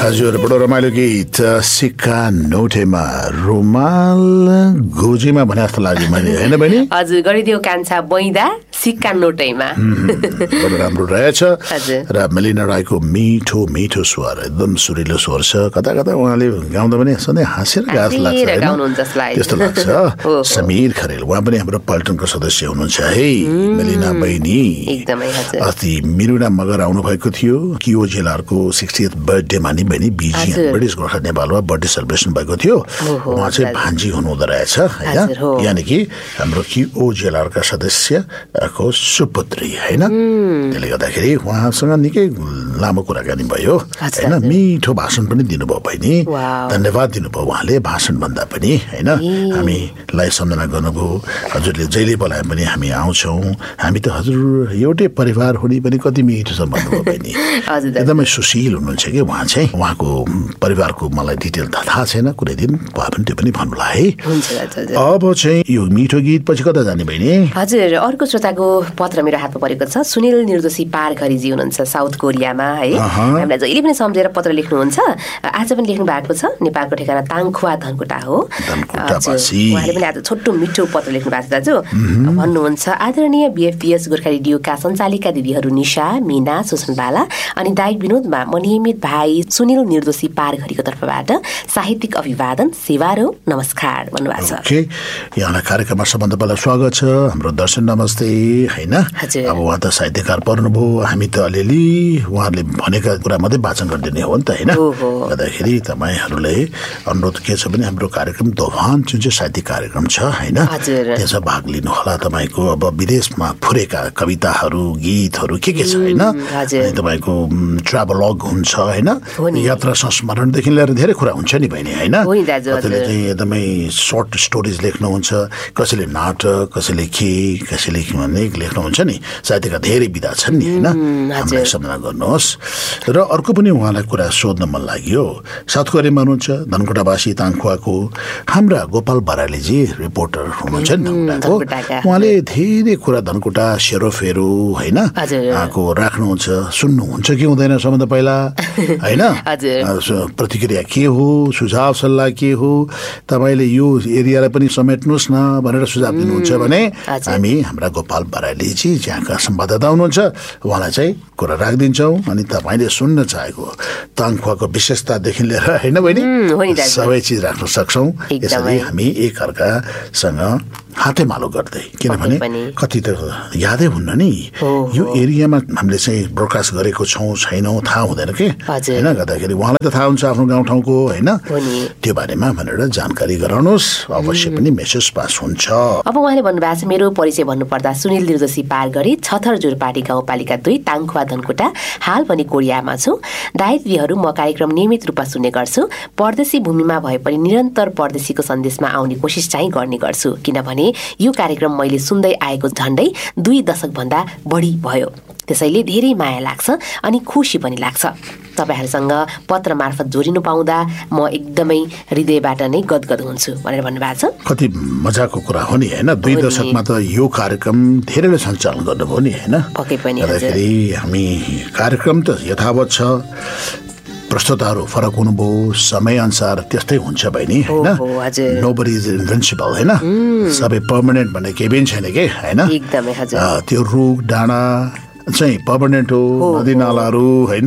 हजुर बडो रमाइलो गीत सिक्का नोटेमा रुमाल गोजीमा भने जस्तो लाग्यो मैले हैन बहिनी हजुर गरिदियो कान्छा बैदा सिक्का नोटैमा बडो राम्रो रहेछ र मेलिना राईको मिठो मिठो स्वर एकदम सुरिलो स्वर छ कता कता उहाँले गाउँदा पनि सधैँ हाँसेर गास लाग्छ त्यस्तो लाग्छ समीर खरेल उहाँ पनि हाम्रो पल्टनको सदस्य हुनुहुन्छ है मेलिना बहिनी एकदमै हजुर अस्ति मिरुना मगर आउनु भएको थियो किओ जेलरको 60th बर्थडेमा नि बहिनी बिजी ब्रिटिस गोर्खा नेपालमा बर्थडे सेलिब्रेसन भएको थियो उहाँ चाहिँ भान्जी हुनुहुँदो रहेछ हैन यानि कि हाम्रो किओ जेलरका सदस्यको सुपुत्री हैन त्यसले गर्दाखेरि उहाँसँग निकै लामो कुराकानी भयो हैन मिठो भाषण पनि दिनुभयो बहिनी धन्यवाद दिनुभयो उहाँले भाषण भन्दा पनि हैन हामीलाई सम्झना गर्नुभयो हजुरले जहिले बोलाए पनि हामी आउँछौँ हामी त हजुर एउटै परिवार हुने पनि कति मिठो छ भन्नुभयो बहिनी एकदमै सुशील हुनुहुन्छ कि उहाँ चाहिँ उहाँको परिवारको मलाई डिटेल थाहा छैन कुनै दिन भए पनि त्यो पनि भन्नुला है अब चाहिँ यो मिठो गीत पछि कता जाने बहिनी हजुर अर्को श्रोताको पत्र मेरो हातमा परेको छ सुनिल निर्दोषी पारघरीजी हुनुहुन्छ साउथ कोरियामा है हामीलाई जहिले पनि सम्झेर पत्र लेख्नुहुन्छ आज पनि लेख्नु भएको छ नेपालको ठेगाना ताङखुवा धनकुटा हो उहाँले पनि आज छोटो मिठो पत्र लेख्नु भएको छ दाजु भन्नुहुन्छ आदरणीय बीएफपीएस गोर्खा रेडियोका सञ्चालिका दिदीहरू निशा मीना सुसन बाला अनि दाइ विनोदमा म नियमित भाइ सुनिल निर्दोषी पारघरीको तर्फबाट साहित्यिक अभिवादन सेवारो नमस्कार भन्नुभएको छ यहाँलाई कार्यक्रममा सबभन्दा पहिला स्वागत छ हाम्रो दर्शन नमस्ते हैन अब उहाँ त साहित्यकार पर्नुभयो हामी त अलिअलि उहाँले भनेका कुरा मात्रै वाचन गरिदिने हो नि त हैन गर्दाखेरि तपाईँहरूले अनुरोध के छ भने हाम्रो कार्यक्रम दोभान जुन चाहिँ साहित्यिक कार्यक्रम छ हैन त्यसमा भाग लिनु होला तपाईँको अब विदेशमा फुरेका कविताहरू गीतहरू के छ हैन अनि तपाईँको ट्राभलग हुन्छ हैन यात्रा संस्मरणदेखि लिएर धेरै कुरा हुन्छ नि बहिनी हैन कसैले चाहिँ एकदमै सर्ट स्टोरिज लेख्नुहुन्छ कसैले नाटक कसैले कसैले लेख्नुहुन्छ नि साहित्यका धेरै विधा छन् नि हैन हामीलाई सम्झना गर्नुहोस् र अर्को पनि उहाँलाई कुरा सोध्न मन लाग्यो साउथ कोरियामा हुनुहुन्छ धनकुटावासी ताङखुवाको हाम्रा गोपाल बराइलीजी रिपोर्टर हुनुहुन्छ नि धनकुटाको उहाँले धेरै कुरा धनकुटा सेरोफेरो हैन को राख्नुहुन्छ सुन्नुहुन्छ कि हुँदैन सबभन्दा पहिला हैन प्रतिक्रिया के हो सुझाव सल्लाह के हो तपाईले यो एरियालाई पनि समेट्नुहोस् न भनेर सुझाव दिनुहुन्छ भने हामी हाम्रा गोपाल बराइलीजी जहाँका संवाददाता हुनुहुन्छ उहाँलाई चाहिँ कुरा राखिदिन्छौँ अनि तपाईँले सुन्न चाहेको ताङखुवाको विशेषतादेखि लिएर होइन बहिनी सबै चिज राख्न सक्छौँ यसरी हामी एकअर्कासँग हातेमालो गर्दै किनभने कति त यादै हुन्न नि यो एरियामा हामीले चाहिँ ब्रोडकास्ट गरेको छौँ छैनौँ थाहा हुँदैन के होइन गर्दाखेरि उहाँलाई त थाहा हुन्छ आफ्नो गाउँठाउँको होइन त्यो बारेमा भनेर जानकारी गराउनुहोस् अवश्य पनि मेसेज पास हुन्छ अब उहाँले भन्नुभएको छ मेरो परिचय भन्नुपर्दा सुनिल निर्दोषी पारगरी छथर जोरपाटी गाउँपालिका 2 ताङखुवा धनकुटा हाल पनि कोरियामा छु दायित्वहरू म कार्यक्रम नियमित रूपमा सुन्ने गर्छु परदेशी भूमिमा भए पनि निरन्तर परदेशीको सन्देशमा आउने कोसिस चाहिँ गर्ने गर्छु किनभने यो कार्यक्रम मैले सुन्दै आएको झण्डै 2 दशक भन्दा बढी भयो त्यसैले धेरै माया लाग्छ अनि खुसी पनि लाग्छ तपाईहरुसँग पत्र मार्फत जोडिनु पाउँदा म एकदमै हृदयबाट नै गदगद हुन्छु भनेर भन्नुभएको छ कति मजाको कुरा हो नि हैन 2 दशकमा त यो कार्यक्रम धेरैले सञ्चालन गर्नुभयो नि हैन पक्कै पनि हामी कार्यक्रम त यथावत छ प्रस्तुतहरू फरक हुनुभयो समय अनुसार त्यस्तै हुन्छ बहिनी हैन नोबडी इज इन्भिन्सिबल हैन सबै पर्मानेन्ट भन्ने केही पनि छैन के हैन एकदमै हजुर त्यो रुख डाँडा चाहिँ पर्मानेन्ट हो नदी नालाहरू हैन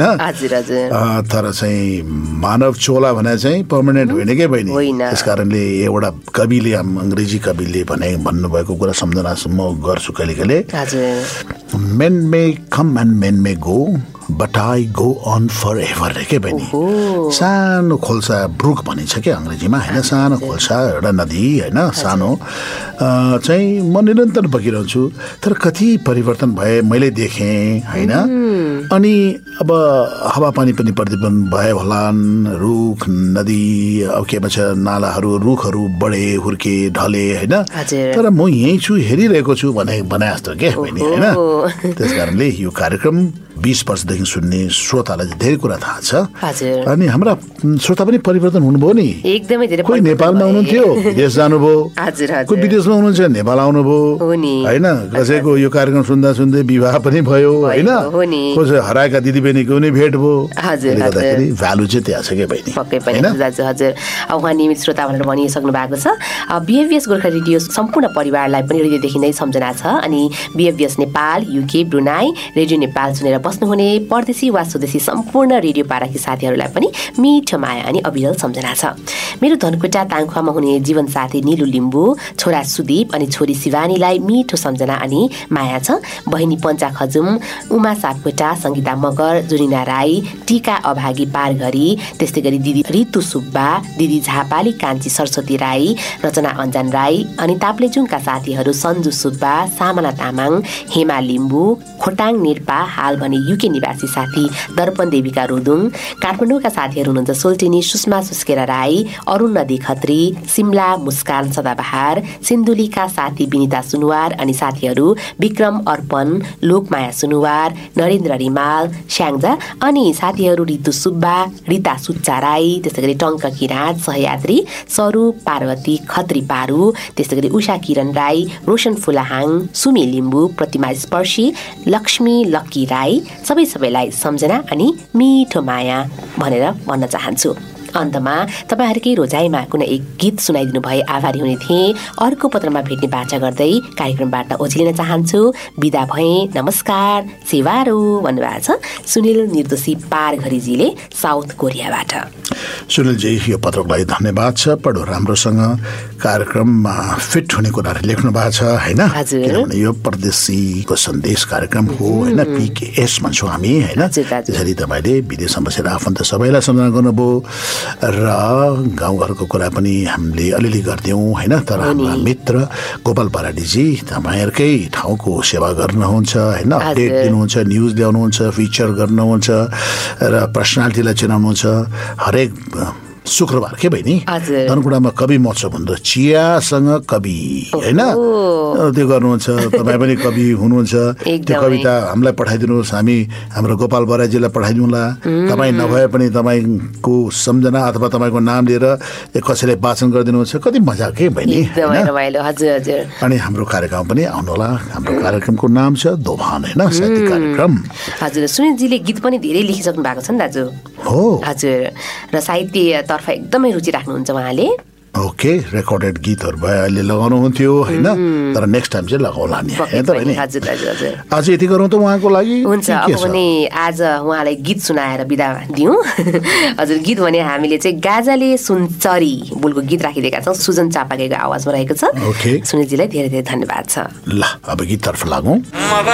तर चाहिँ मानव चोला भने चाहिँ पर्मानेन्ट होइन के बहिनी त्यसकारणले एउटा कविले अंग्रेजी कविले भन्नुभएको कुरा सम्झना म गर्छु कहिले कहिले men may come and men may go but I go on forever के बहिनी सानो खोल्सा ब्रुक भनिन्छ के अंग्रेजीमा हैन सानो खोल्सा एउटा नदी हैन सानो चाहिँ म निरन्तर बगिरहन्छु तर कति परिवर्तन भए मैले देखेँ हैन अनि अब हावापानी पनि प्रतिबन्ध भयो होलान् रुख नदी अब के भन्छ नालाहरू रुखहरू बढे हुर्के ढले हैन तर म यही छु हेरिरहेको छु भने जस्तो के बहिनी हैन त्यसकारणले यो कार्यक्रम 20 वर्षदेखि सुन्ने श्रोतालाई धेरै कुरा थाहा छ अनि हाम्रा श्रोता पनि परिवर्तन हुनुभयो नि एकदमै धेरै कोही नेपालमा हुनुहुन्थ्यो विदेश जानुभयो कोही विदेशमा हुनुहुन्छ नेपाल आउनुभयो हैन कसैको यो कार्यक्रम सुन्दा सुन्दै विवाह पनि भयो हैन त्यसरी हराएका दिदीबहिनीको नि भेट भयो। हजुर गर्दाखेरि भ्यालु चाहिँ त्यहाँ छ के बहिनी। पक्कै पनि दाजु हजुर। उहाँ नियमित श्रोता भनेर भनिसक्नु भएको छ। बिएफबिएस गोर्खा रेडियो सम्पूर्ण परिवारलाई पनि रेडियोदेखि नै सम्झना छ। अनि बिएफबिएस Nepal, UK, Brunei, radio Nepal सुनेर बस्नुहुने परदेशी वा स्वदेशी सम्पूर्ण रेडियो पाराकी साथीहरूलाई पनि मिठो माया अनि अविरल सम्झना छ। मेरो धनकुटा ताङखुवामा हुने जीवनसाथी निलु लिम्बू, छोरा सुदीप अनि छोरी शिवानीलाई मिठो सम्झना अनि माया छ। बहिनी पञ्चा खजुम, उमा सापकोटा, सङ्गीता मगर, जुनिना राई, टीका अभागी पारघरी, त्यस्तै गरी दिदी रितु सुब्बा, दिदी झापाली कान्छी सरस्वती राई, रचना अन्जान राई अनि ताप्लेजुङका साथीहरू सन्जु सुब्बा, सामना तामाङ, हेमा लिम्बू, खोटाङ निरपा, हाल भने युके निवासी साथी दर्पण देविका रुदुङ, काठमाडौँका साथीहरू हुनुहुन्छ सोल्टिनी सुषमा सुस्केरा राई, अरुण नदी खत्री, सिमला मुस्कान सदाबहार, सिन्धुलीका साथी विनिता सुनुवार अनि साथीहरू विक्रम अर्पण, लोकमाया सुनुवार, नरेन्द्र रिमाल, स्याङ्जा अनि साथीहरू रितु सुब्बा, रिता सुच्चा राई, त्यस्तै गरी टङ्क किराँत, सहयात्री स्वरूप पार्वती खत्री पारू, त्यस्तै गरी उषा किरण राई, रोशन फुलाहाङ, सुमी लिम्बू, प्रतिमा स्पर्शी, लक्ष्मी लक्की राई, सबैलाई सम्झना अनि मिठो माया भनेर भन्न चाहन्छु। अन्तमा तपाईँहरूकै रोजाइमा कुनै एक गीत सुनाइदिनु भए आभारी हुने थिएँ। अर्को पत्रमा भेट्ने बाचा गर्दै कार्यक्रमबाट ओझिलिन चाहन्छु। बिदा भएँ, नमस्कार, सेवारो भन्नुभएको छ सुनिल निर्दोषी पारघरीजीले साउथ कोरियाबाट। सुनिलजी, यो पत्रको लागि धन्यवाद छ। बडो राम्रोसँग कार्यक्रममा फिट हुने कुराहरू लेख्नु भएको छ होइन। किनभने यो परदेशीको सन्देश कार्यक्रम हो होइन, पिकेएस भन्छौँ हामी होइन। त्यसरी तपाईँले विदेशमा बसेर आफन्त सबैलाई सम्झना गर्नुभयो र गाउँघरको कुरा पनि हामीले अलिअलि गर्थ्यौँ होइन। तर हाम्रा मित्र गोपाल पराडीजी तपाईँहरूकै ठाउँको सेवा गर्नुहुन्छ होइन, अपडेट दिनुहुन्छ, न्युज ल्याउनुहुन्छ, फिचर गर्नुहुन्छ र पर्सनालिटीलाई चिनाउनुहुन्छ। हरेक शुक्रबार के बहिनी धनकुटामा कवि महोत्सव हुन्छ, चियासँग कवि होइन, त्यो गर्नुहुन्छ। तपाईँ पनि कवि हुनुहुन्छ, त्यो कविता हामीलाई पठाइदिनुहोस्, हामी हाम्रो गोपाल बराजीलाई पठाइदिउँला। तपाईँ नभए पनि तपाईँको सम्झना अथवा तपाईँको नाम लिएर कसैले वाचन गरिदिनुहुन्छ। कति मजा के बहिनी। अनि हाम्रो कार्यक्रम पनि आउनुहोला। हाम्रो कार्यक्रमको नाम छ दोभान होइन, साहित्यिक कार्यक्रम। हजुर, सुनिलजीले गीत पनि धेरै लेखिसक्नु भएको छ नि दाजु। हो हजुर, र साहित्य तर्फ एकदमै रुचि राख्नुहुन्छ उहाँले। ओके, रेकर्डेड गीतहरू भए अहिले लगाउनु हुन्थ्यो होइन, तर नेक्स्ट टाइम चाहिँ लगाउला नि। आज यति गरौँ त उहाँको लागि। हुन्छ, अब भने आज उहाँलाई गीत सुनाएर बिदा दिउँ। हजुर, गीत भने हामीले चाहिँ गाजाले सुनचरी बोलको गीत राखिदिएका छौँ, सुजन चापाकेको आवाजमा रहेको छ। सुनिलजीलाई धेरै धेरै धन्यवाद छ। ल, अब गीततर्फ लागौँ।